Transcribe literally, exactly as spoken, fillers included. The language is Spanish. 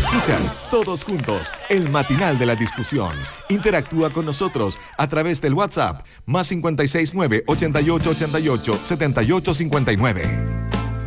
Escuchas Todos Juntos, el matinal de la discusión. Interactúa con nosotros a través del WhatsApp más cinco seis nueve, ocho ocho ocho ocho, siete ocho cinco nueve.